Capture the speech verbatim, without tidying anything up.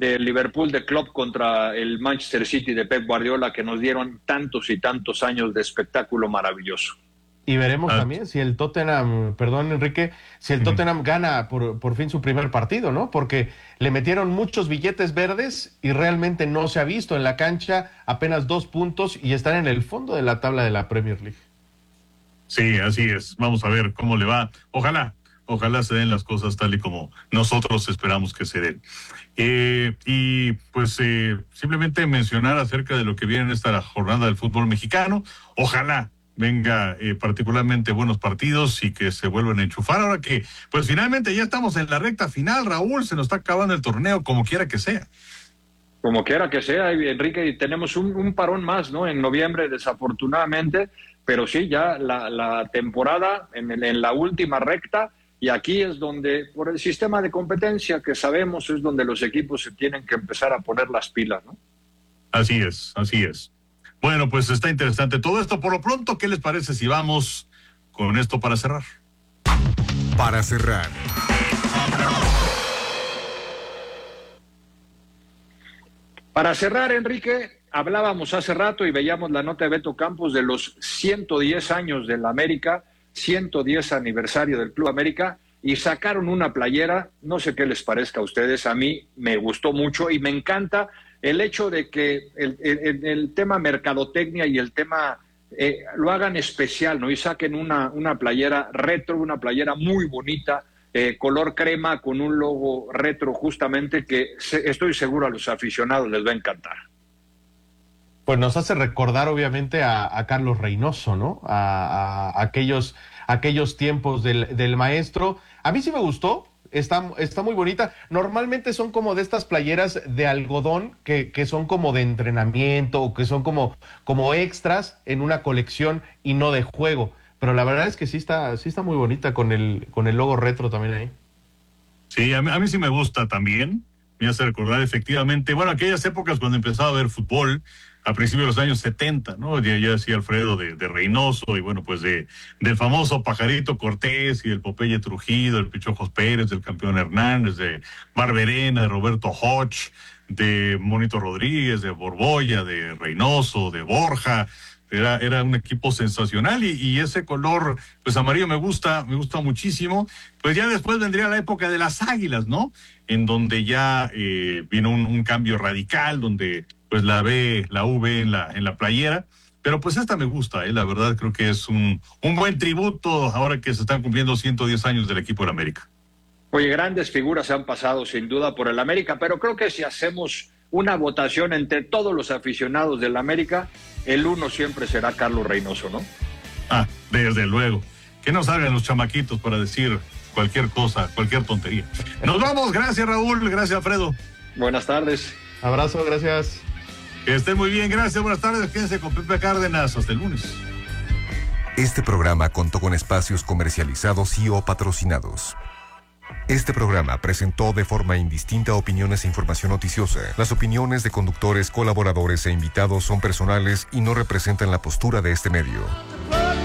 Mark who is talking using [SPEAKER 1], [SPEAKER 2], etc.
[SPEAKER 1] del Liverpool de Klopp contra el Manchester City de Pep Guardiola, que nos dieron tantos y tantos años de espectáculo maravilloso.
[SPEAKER 2] Y veremos
[SPEAKER 3] ah.
[SPEAKER 2] también si el Tottenham, perdón Enrique, si el uh-huh. Tottenham gana por, por fin su primer partido, ¿no? Porque le metieron muchos billetes verdes y realmente no se ha visto en la cancha, apenas dos puntos y están en el fondo de la tabla de la Premier League.
[SPEAKER 3] Sí, así es. Vamos a ver cómo le va. Ojalá, ojalá se den las cosas tal y como nosotros esperamos que se den. Eh, y pues eh, simplemente mencionar acerca de lo que viene en esta jornada del fútbol mexicano. Ojalá venga eh, particularmente buenos partidos y que se vuelvan a enchufar. Ahora que, pues finalmente ya estamos en la recta final, Raúl, se nos está acabando el torneo, como quiera que sea.
[SPEAKER 1] Como quiera que sea, Enrique, y tenemos un, un parón más, ¿no? En noviembre, desafortunadamente, pero sí, ya la, la temporada en, el, en la última recta, y aquí es donde, por el sistema de competencia que sabemos, es donde los equipos se tienen que empezar a poner las pilas, ¿no?
[SPEAKER 3] Así es, así es. Bueno, pues está interesante todo esto. Por lo pronto, ¿qué les parece si vamos con esto para cerrar?
[SPEAKER 4] Para cerrar.
[SPEAKER 1] Para cerrar, Enrique, hablábamos hace rato y veíamos la nota de Beto Campos de los ciento diez años del América, ciento diez aniversario del Club América, y sacaron una playera, no sé qué les parezca a ustedes, a mí me gustó mucho y me encanta el hecho de que el, el, el tema mercadotecnia y el tema eh, lo hagan especial, ¿no? Y saquen una, una playera retro, una playera muy bonita, eh, color crema con un logo retro justamente que se, estoy seguro a los aficionados les va a encantar.
[SPEAKER 2] Pues nos hace recordar obviamente a, a Carlos Reynoso, ¿no? A, a aquellos, aquellos tiempos del, del maestro. A mí sí me gustó. Está, está muy bonita. Normalmente son como de estas playeras de algodón que, que son como de entrenamiento o que son como, como extras en una colección y no de juego. Pero la verdad es que sí está, sí está muy bonita con el, con el logo retro también ahí.
[SPEAKER 3] Sí, a mí, a mí sí me gusta también. Me hace recordar efectivamente, bueno, aquellas épocas cuando empezaba a ver fútbol, a principios de los años setenta, ¿no? Ya, ya decía Alfredo de, de Reynoso y bueno, pues de del famoso Pajarito Cortés y del Popeye Trujillo, del Pichojos Pérez, del Campeón Hernández, de Barberena, de Roberto Hodge, de Monito Rodríguez, de Borbolla, de Reynoso, de Borja. Era, era un equipo sensacional y, y ese color, pues amarillo me gusta, me gusta muchísimo. Pues ya después vendría la época de las Águilas, ¿no? En donde ya eh, vino un, un cambio radical, donde pues la B, la V en la, en la playera. Pero pues esta me gusta, ¿eh? La verdad creo que es un, un buen tributo ahora que se están cumpliendo ciento diez años del equipo del América.
[SPEAKER 1] Oye, grandes figuras han pasado sin duda por el América, pero creo que si hacemos una votación entre todos los aficionados del América, el uno siempre será Carlos Reynoso, ¿no?
[SPEAKER 3] Ah, desde luego. Que no salgan los chamaquitos para decir cualquier cosa, cualquier tontería. Nos vamos, gracias Raúl, gracias Alfredo.
[SPEAKER 1] Buenas tardes.
[SPEAKER 2] Abrazo, gracias.
[SPEAKER 3] Que estén muy bien, gracias, buenas tardes, quédense con Pepe Cárdenas, hasta el lunes.
[SPEAKER 4] Este programa contó con espacios comercializados y o patrocinados. Este programa presentó de forma indistinta opiniones e información noticiosa. Las opiniones de conductores, colaboradores e invitados son personales y no representan la postura de este medio.